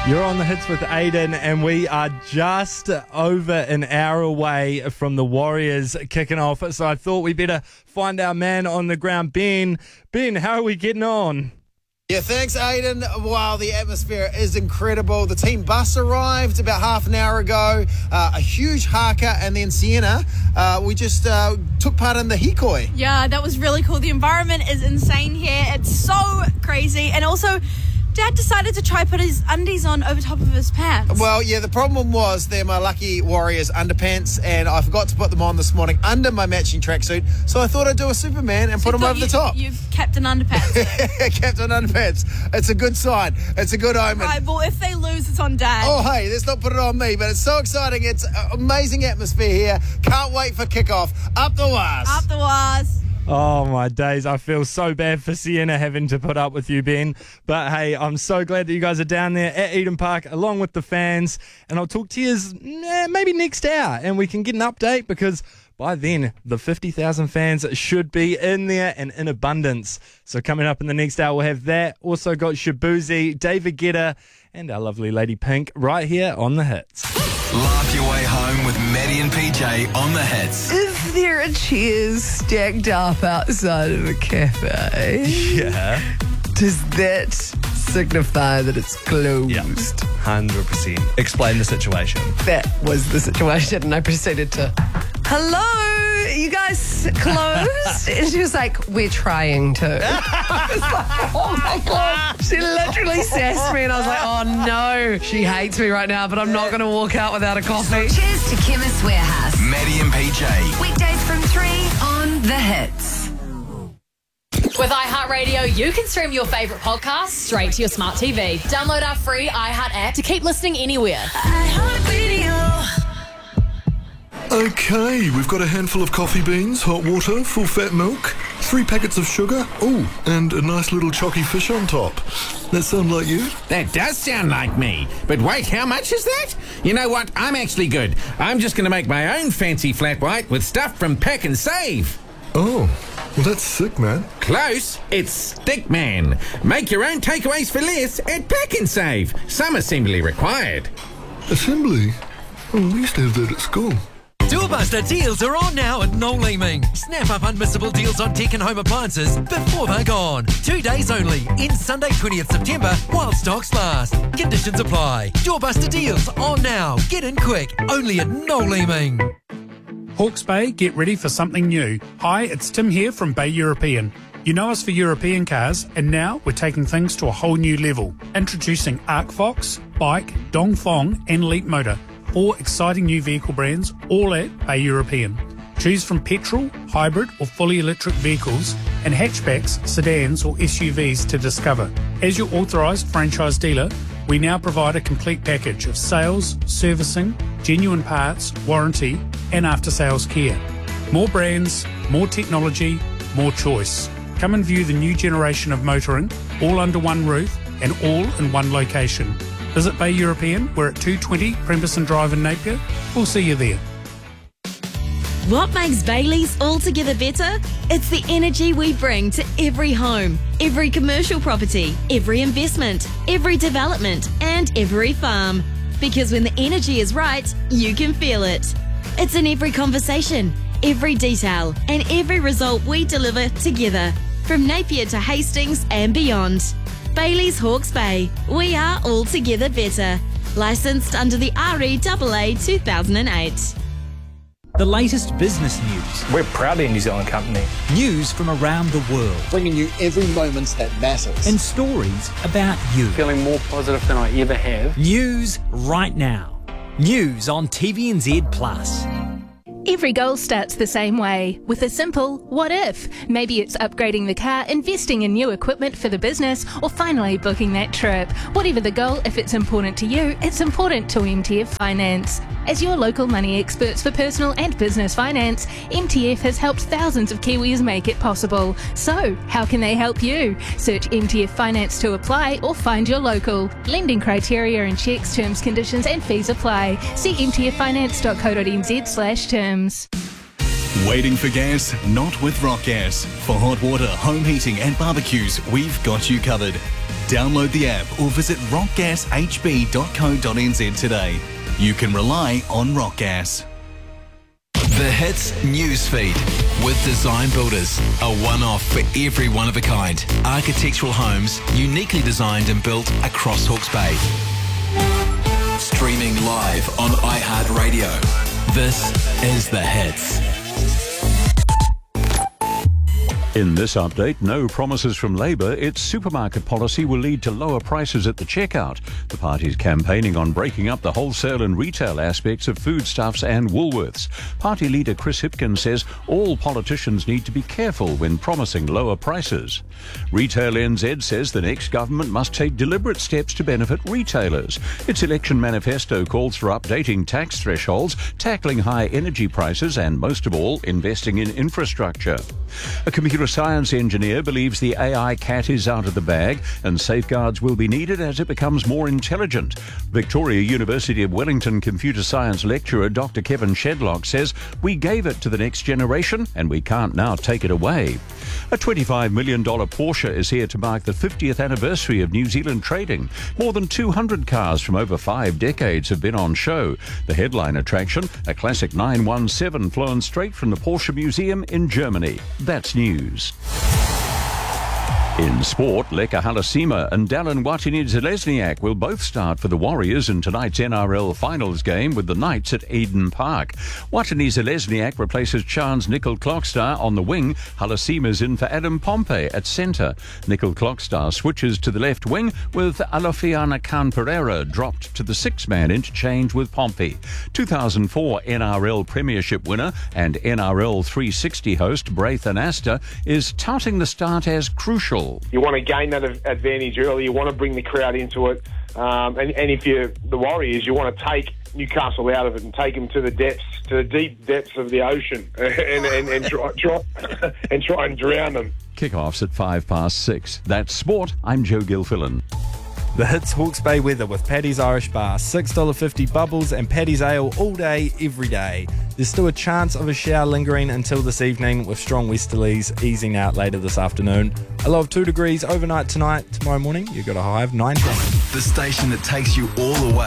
You're on the hits with Aiden, and we are just over an hour away from the Warriors kicking off. So I thought we better find our man on the ground, Ben. Ben, how are we getting on? Yeah, thanks, Aiden. Wow, the atmosphere is incredible. The team bus arrived about half an hour ago. A huge haka, and then Sienna, we just took part in the hikoi. Yeah, that was really cool. The environment is insane here. It's so crazy. And also, Dad decided to try put his undies on over top of his pants. Well, yeah, the problem was they're my Lucky Warriors underpants, and I forgot to put them on this morning under my matching tracksuit, so I thought I'd do a Superman and put them over the top. You've kept an underpants. Captain Underpants. It's a good sign. It's a good omen. Right, well, if they lose, it's on Dad. Oh, hey, let's not put it on me, but it's so exciting. It's an amazing atmosphere here. Can't wait for kickoff. Up the wires. Up the wires. Oh, my days. I feel so bad for Sienna having to put up with you, Ben. But, hey, I'm so glad that you guys are down there at Eden Park along with the fans. And I'll talk to you maybe next hour, and we can get an update, because by then the 50,000 fans should be in there and in abundance. So coming up in the next hour, we'll have that. Also got Shabuzi, David Guetta, and our lovely Lady Pink right here on The Hits. Laugh your way home with Maddie and PJ on The Hits. Is there a chair stacked up outside of a cafe? Yeah. Does that signify that it's closed? Yeah, 100%. Explain the situation. That was the situation, and I proceeded to, hello, you guys closed? And she was like, we're trying to. I was like, oh my God. She literally sassed me, and I was like, oh no, she hates me right now, but I'm not going to walk out without a coffee. Cheers to Chemist Warehouse. Maddie and PJ. Weekdays from 3 on The Hits. With iHeartRadio, you can stream your favourite podcasts straight to your smart TV. Download our free iHeart app to keep listening anywhere. Okay, we've got a handful of coffee beans, hot water, full fat milk, 3 packets of sugar, and a nice little chocky fish on top. That sound like you? That does sound like me. But wait, how much is that? You know what? I'm actually good. I'm just going to make my own fancy flat white with stuff from Pack and Save. Oh, well, that's sick, man. Close. It's Stickman. Make your own takeaways for less at Pack and Save. Some assembly required. Assembly? Oh, we used to have that at school. Doorbuster deals are on now at Noel Leeming. Snap up unmissable deals on tech and home appliances before they're gone. 2 days only, in Sunday 20th September, while stocks last. Conditions apply. Doorbuster deals on now. Get in quick, only at Noel Leeming. Hawke's Bay, get ready for something new. Hi, it's Tim here from Bay European. You know us for European cars, and now we're taking things to a whole new level. Introducing ArcFox, Bike, Dongfeng and Leap Motor. 4 exciting new vehicle brands, all at Bay European. Choose from petrol, hybrid or fully electric vehicles and hatchbacks, sedans or SUVs to discover. As your authorised franchise dealer, we now provide a complete package of sales, servicing, genuine parts, warranty and after-sales care. More brands, more technology, more choice. Come and view the new generation of motoring, all under one roof and all in one location. Visit Bay European. We're at 220 Premberson Drive in Napier. We'll see you there. What makes Bailey's altogether better? It's the energy we bring to every home, every commercial property, every investment, every development and every farm. Because when the energy is right, you can feel it. It's in every conversation, every detail and every result we deliver together. From Napier to Hastings and beyond. Bailey's Hawke's Bay. We are altogether better. Licensed under the REAA 2008. The latest business news. We're proudly a New Zealand company. News from around the world. Bringing you every moment that matters. And stories about you. Feeling more positive than I ever have. News right now. News on TVNZ Plus. Every goal starts the same way, with a simple what if. Maybe it's upgrading the car, investing in new equipment for the business, or finally booking that trip. Whatever the goal, if it's important to you, it's important to MTF Finance. As your local money experts for personal and business finance, MTF has helped thousands of Kiwis make it possible. So, how can they help you? Search MTF Finance to apply or find your local. Lending criteria and checks, terms, conditions and fees apply. See mtffinance.co.nz/terms. Waiting for gas? Not with Rock Gas. For hot water, home heating and barbecues, we've got you covered. Download the app or visit rockgashb.co.nz today. You can rely on Rock Gas. The Hits Newsfeed with Design Builders. A one-off for every one of a kind. Architectural homes uniquely designed and built across Hawke's Bay. Streaming live on iHeartRadio. This is The Hits. In this update, no promises from Labour. Its supermarket policy will lead to lower prices at the checkout. The party's campaigning on breaking up the wholesale and retail aspects of foodstuffs and Woolworths. Party leader Chris Hipkins says all politicians need to be careful when promising lower prices. Retail NZ says the next government must take deliberate steps to benefit retailers. Its election manifesto calls for updating tax thresholds, tackling high energy prices and, most of all, investing in infrastructure. A computer science engineer believes the AI cat is out of the bag and safeguards will be needed as it becomes more intelligent. Victoria University of Wellington computer science lecturer Dr. Kevin Shedlock says, "We gave it to the next generation and we can't now take it away." A $25 million Porsche is here to mark the 50th anniversary of New Zealand trading. More than 200 cars from over 5 decades have been on show. The headline attraction, a classic 917 flown straight from the Porsche Museum in Germany. That's news. In sport, Leka Halasima and Dallin Watene-Zelezniak will both start for the Warriors in tonight's NRL Finals game with the Knights at Eden Park. Watene-Zelezniak replaces Chance Nickel Clockstar on the wing. Halasima's in for Adam Pompey at centre. Nickel Clockstar switches to the left wing with Alofiana Khan Pereira dropped to the six-man interchange with Pompey. 2004 NRL Premiership winner and NRL 360 host Braithen Astor is touting the start as crucial. You want to gain that advantage early. You want to bring the crowd into it. And if you're the Warriors, you want to take Newcastle out of it and take them to the depths, to the deep depths of the ocean and try and drown them. Kickoffs at 6:05. That's sport. I'm Joe Gilfillan. The Hits Hawke's Bay weather with Paddy's Irish Bar. $6.50 bubbles and Paddy's Ale all day, every day. There's still a chance of a shower lingering until this evening with strong westerlies easing out later this afternoon. A low of 2 degrees overnight tonight. Tomorrow morning, you've got a high of 19. The station that takes you all the way.